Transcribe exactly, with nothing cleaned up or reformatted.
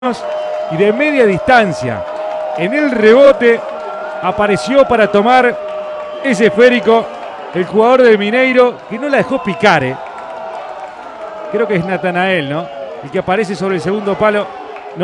y de media distancia. En el rebote apareció para tomar ese esférico el jugador del Mineiro, que no la dejó picar, ¿eh? Creo que es Natanael, ¿no? El que aparece sobre el segundo palo.